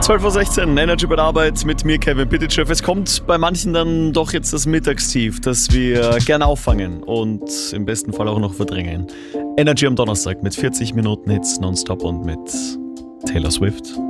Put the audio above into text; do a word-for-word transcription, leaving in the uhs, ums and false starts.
zwölf Uhr sechzehn, Energy bei der Arbeit mit mir, Kevin Pitychev. Es kommt bei manchen dann doch jetzt das Mittagstief, das wir gerne auffangen und im besten Fall auch noch verdrängen. Energy am Donnerstag mit vierzig Minuten Hits nonstop und mit Taylor Swift.